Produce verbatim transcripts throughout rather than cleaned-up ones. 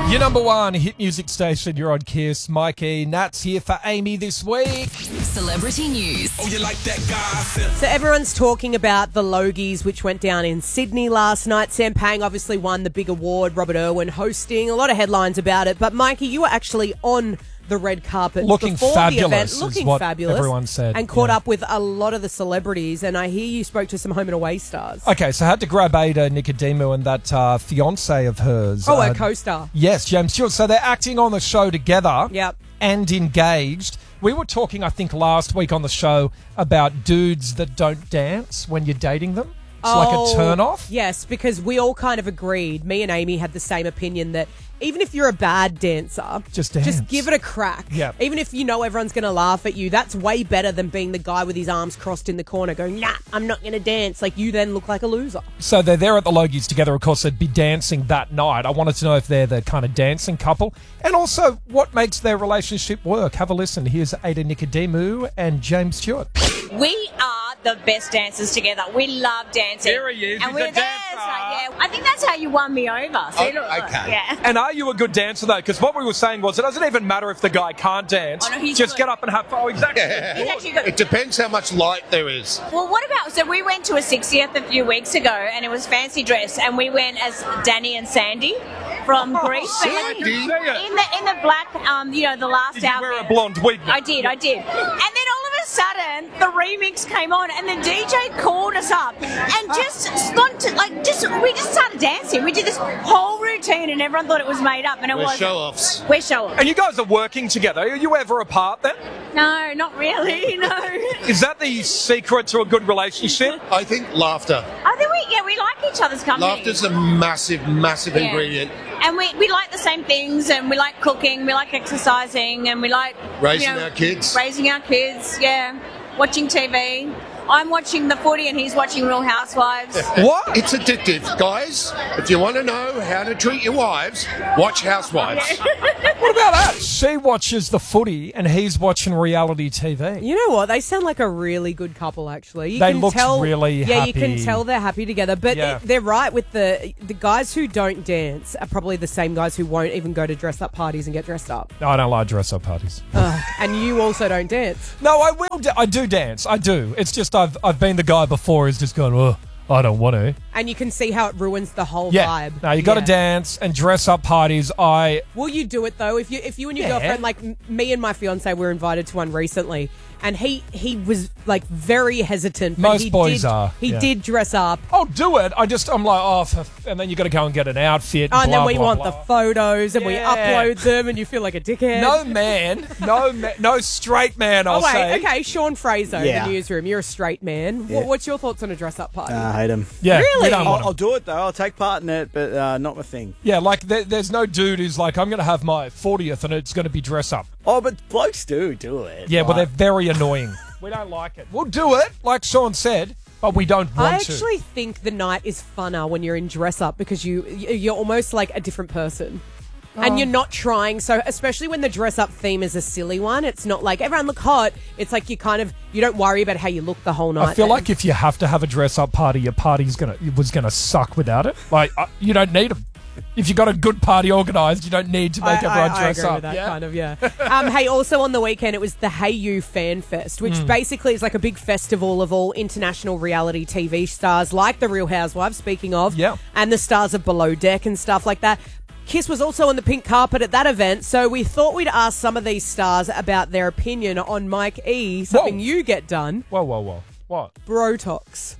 Your number one hit music station, you're on Kiss. Mikey, Nat's here for Amy this week. Celebrity news. Oh, you like that gossip? So everyone's talking about the Logies, which went down in Sydney last night. Sam Pang obviously won the big award, Robert Irwin hosting. A lot of headlines about it. But Mikey, you were actually on the red carpet Looking before fabulous the event, is looking what fabulous, everyone said, and caught yeah. up with a lot of the celebrities. And I hear you spoke to some home and away stars. Okay, so I had to grab Ada Nicodemu and that uh, fiance of hers. Oh, uh, her co-star. Yes, James Stewart. So they're acting on the show together. Yep. And engaged. We were talking, I think, last week on the show about dudes that don't dance when you're dating them. It's like a turn-off. Yes, because we all kind of agreed. Me and Amy had the same opinion that even if you're a bad dancer, Just dance. just give it a crack. Yep. Even if you know everyone's going to laugh at you, that's way better than being the guy with his arms crossed in the corner going, nah, I'm not going to dance. Like, you then look like a loser. So they're there at the Logies together. Of course, they'd be dancing that night. I wanted to know if they're the kind of dancing couple. And also, what makes their relationship work? Have a listen. Here's Ada Nicodemu and James Stewart. We are the best dancers together. We love dancing. There he is, And he's we're a there. dancer. So, yeah, I think that's how you won me over. See, look, look, okay. Yeah. And are you a good dancer, though? Because what we were saying was it doesn't even matter if the guy can't dance. Oh, no, he's Just good. get up and have fun. Oh, exactly. He's actually good. It depends how much light there is. Well, what about, so we went to a sixtieth a few weeks ago and it was fancy dress and we went as Danny and Sandy from Greece. But like Sandy? in the in the black, um, you know, the last Did you outfit. wear a blonde wig? I did, I did. And then all of a sudden, the remix came on, and the D J called us up, and just spontan, like just we just started dancing. We did this whole routine, and everyone thought it was made up, and it We're was show-offs. We're show offs. And you guys are working together. Are you ever apart then? No, not really. No. Is that the secret to a good relationship? I think laughter. I think we yeah we like each other's company. Laughter's a massive, massive Yeah. ingredient. And we, we like the same things, and we like cooking, we like exercising, and we like Raising you know, our kids. Raising our kids, yeah. Watching T V. I'm watching the footy, and he's watching Real Housewives. What? It's addictive, guys. If you want to know how to treat your wives, watch Housewives. What about that? She watches the footy and he's watching reality T V. You know what? They sound like a really good couple, actually. You They can looked tell, really Yeah, you can happy. tell they're happy together. But Yeah. it- they're right with the the guys who don't dance are probably the same guys who won't even go to dress up parties and get dressed up. No, I don't like dress up parties. Ugh, and you also don't dance. No, I will. Da- I do dance. I do. It's just I've I've been the guy before who's just gone, oh, I don't want to. And you can see how it ruins the whole Yeah. vibe. No, you got to Yeah. dance and dress up parties. I Will you do it though? If you if you and your Yeah. girlfriend, like m- me and my fiance, were invited to one recently, and he he was like very hesitant. But Most he boys did, are, He yeah. did dress up. I'll do it. I just I'm like oh, for, and then you got to go and get an outfit. Oh, and blah, then we blah, want blah. the photos, and we Yeah. upload them, and you feel like a dickhead. No man, no ma- no straight man. I'll Oh wait, say. okay, Sean Fraser Yeah. in the newsroom. You're a straight man. Yeah. What, what's your thoughts on a dress-up party? Nah, I hate him. Yeah, Really? we don't want I'll, 'em. I'll do it though. I'll take part in it, but uh, not my thing. Yeah, like there, there's no dude who's like I'm going to have my fortieth and it's going to be dress up. Oh, but blokes do do it. Yeah, well they're Like, very annoying. We don't like it. We'll do it, like Sean said, but we don't want I to. actually think the night is funner when you're in dress-up because you you're almost like a different person. Oh. And you're not trying, so especially when the dress-up theme is a silly one, it's not like everyone look hot. It's like you kind of you don't worry about how you look the whole night. I feel then. like if you have to have a dress up party, your party's gonna it was gonna suck without it. Like uh, you don't need them. If you got a good party organised, you don't need to make I, everyone I, I dress agree up. with that yeah? kind of, yeah. um, hey, also on the weekend, it was the Hey You Fan Fest, Hmm. which basically is like a big festival of all international reality T V stars, like the Real Housewives, speaking of, Yeah. and the stars of Below Deck and stuff like that. Kiss was also on the pink carpet at that event, so we thought we'd ask some of these stars about their opinion on Mike E, something Whoa. you get done, Whoa, whoa, whoa! What? Brotox.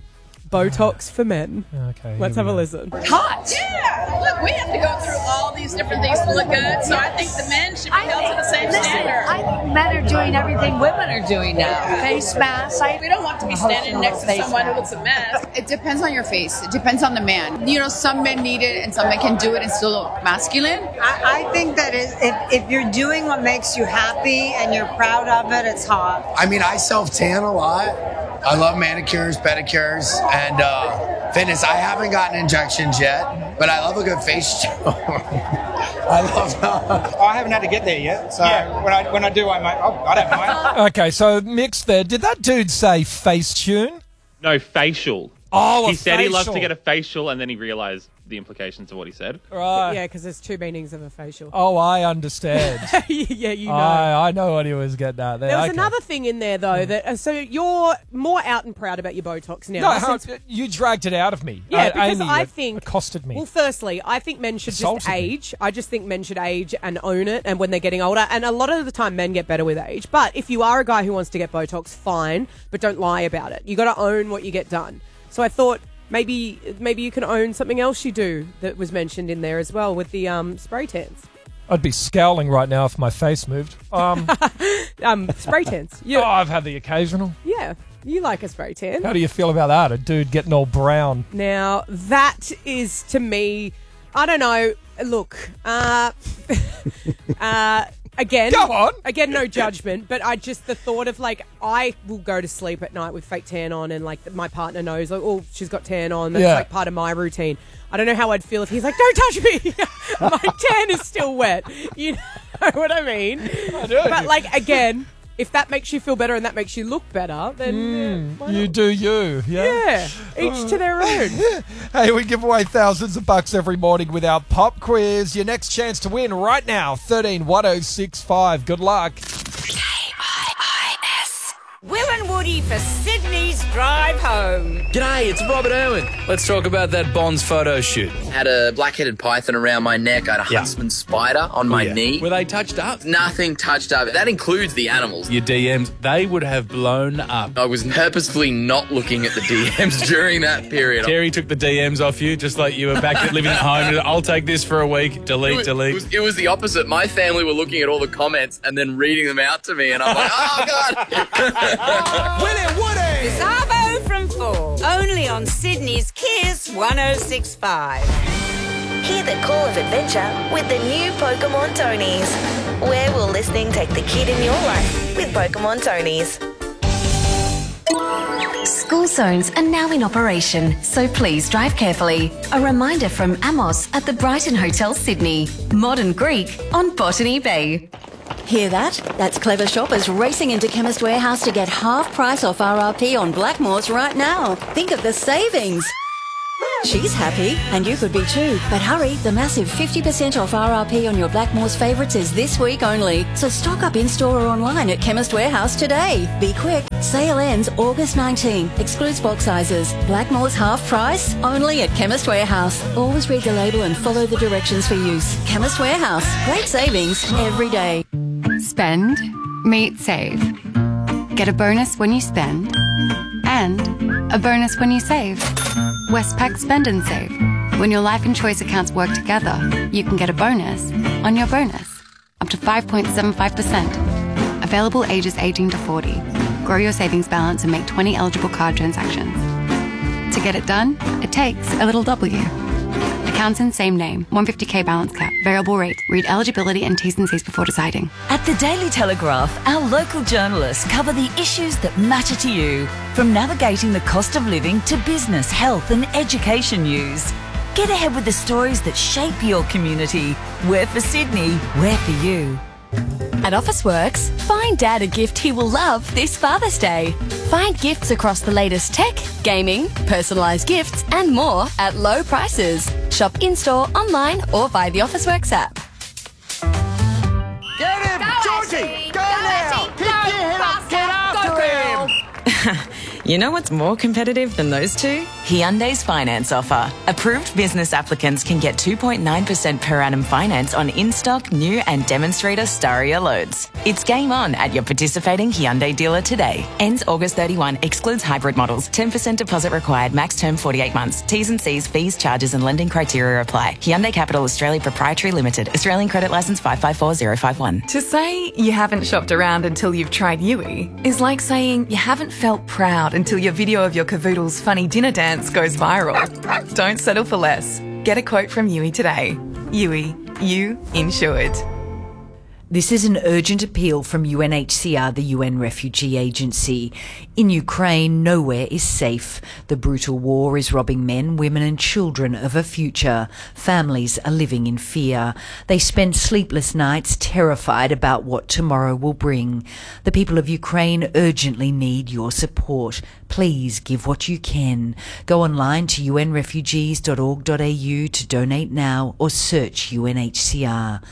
Botox for men. Okay. Let's here have we a go. listen. Hot. Yeah. Look, we have to go through all these different things to look good. So I think the men should be held to the same standard. I think men are doing everything women are doing now. Face masks. I, We don't want to be standing next to someone who looks a mess. It depends on your face. It depends on the man. You know, some men need it and some men can do it and still look masculine. I, I think that it, if, if you're doing what makes you happy and you're proud of it, it's hot. I mean, I self-tan a lot. I love manicures, pedicures, and uh, fitness. I haven't gotten injections yet, but I love a good face show. I love that. I haven't had to get there yet, so when I when I do, I might. Oh, I don't mind. Okay, so mixed there. Did that dude say Facetune? No, facial. Oh, a he said he loves to facial. get a facial, and then he realised the implications of what he said. Right. Yeah, because there's two meanings of a facial. Oh, I understand. Yeah, you know. I, I know what he was getting at there. There was Okay. another thing in there, though, that uh, so you're more out and proud about your Botox now. No, since- how- you dragged it out of me. Yeah, Uh, because Amy I uh, think accosted me. Well, firstly, I think men should Assaulted just me. age. I just think men should age and own it, and when they're getting older, and a lot of the time, men get better with age. But if you are a guy who wants to get Botox, fine, but don't lie about it. You got to own what you get done. So I thought maybe maybe you can own something else you do that was mentioned in there as well with the um, spray tans. I'd be scowling right now if my face moved. Um, um, spray tans. oh, I've had the occasional. Yeah, you like a spray tan. How do you feel about that? A dude getting all brown. Now, that is, to me, I don't know, look, uh, uh, again, Go on. again, no judgment, but I just, the thought of, like, I will go to sleep at night with fake tan on and, like, my partner knows, like, oh, she's got tan on, that's, Yeah. like, part of my routine. I don't know how I'd feel if he's like, don't touch me, my tan is still wet, you know what I mean? I do. But, like, again, if that makes you feel better and that makes you look better, then yeah, why You not? do you. Yeah. Yeah, each to their own. Hey, we give away thousands of bucks every morning with our pop quiz. Your next chance to win right now, thirteen one oh six five. Good luck. Will and Woody for Sydney's drive home. G'day, it's Robert Irwin. Let's talk about that Bonds photo shoot. Had a black-headed python around my neck. I had a Yeah. huntsman spider on my yeah. knee. Were they touched up? Nothing touched up. That includes the animals. Your D Ms, they would have blown up. I was purposefully not looking at the D Ms during that period. Terry took the D Ms off you, just like you were back at living at home. I'll take this for a week. Delete, It was, delete. It was, it was the opposite. My family were looking at all the comments and then reading them out to me, and I'm like, oh, God. Will and Woody. Savo from four. Only on Sydney's Kiss one oh six point five. Hear the call of adventure with the new Pokemon Tonys. Where will listening take the kid in your life with Pokemon Tonys? School zones are now in operation, so please drive carefully. A reminder from Amos at the Brighton Hotel Sydney. Modern Greek on Botany Bay. Hear that? That's clever shoppers racing into Chemist Warehouse to get half price off R R P on Blackmores right now. Think of the savings. She's happy, and you could be too. But hurry, the massive fifty percent off R R P on your Blackmores favourites is this week only. So stock up in-store or online at Chemist Warehouse today. Be quick. Sale ends August nineteenth. Excludes box sizes. Blackmores half price? Only at Chemist Warehouse. Always read the label and follow the directions for use. Chemist Warehouse. Great savings every day. Spend, meet, save. Get a bonus when you spend, and a bonus when you save. Westpac Spend and Save. When your life and choice accounts work together, you can get a bonus on your bonus, up to five point seven five percent. Available ages eighteen to forty. Grow your savings balance and make twenty eligible card transactions. To get it done, it takes a little W. Accounts in same name, one hundred fifty k balance cap, variable rate. Read eligibility and T's and C's before deciding. At the Daily Telegraph, our local journalists cover the issues that matter to you, from navigating the cost of living to business, health and education news. Get ahead with the stories that shape your community. We're for Sydney, we're for you. At Officeworks, find Dad a gift he will love this Father's Day. Find gifts across the latest tech, gaming, personalised gifts and more at low prices. Shop in-store, online or via the Officeworks app. Get him! Go, Georgie! Go, go now! Pick him up! Get after him! You know what's more competitive than those two? Hyundai's finance offer. Approved business applicants can get two point nine percent per annum finance on in-stock, new and demonstrator Staria loads. It's game on at your participating Hyundai dealer today. Ends August thirty-first, excludes hybrid models. ten percent deposit required, max term forty-eight months. T's and C's, fees, charges and lending criteria apply. Hyundai Capital Australia Proprietary Limited. Australian credit licence five five four zero five one. To say you haven't shopped around until you've tried Yui is like saying you haven't felt proud until your video of your cavoodle's funny dinner dance goes viral. Don't settle for less. Get a quote from Yui today. Yui, you insured. This is an urgent appeal from U N H C R, the U N Refugee Agency. In Ukraine, nowhere is safe. The brutal war is robbing men, women and children of a future. Families are living in fear. They spend sleepless nights terrified about what tomorrow will bring. The people of Ukraine urgently need your support. Please give what you can. Go online to u n refugees dot org dot a u to donate now or search U N H C R.